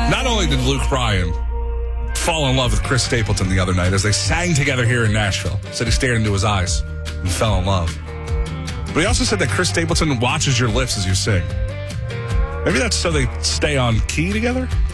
Not only did Luke Bryan fall in love with Chris Stapleton the other night as they sang together here in Nashville, said he stared into his eyes and fell in love. But he also said that Chris Stapleton watches your lips as you sing. Maybe that's so they stay on key together?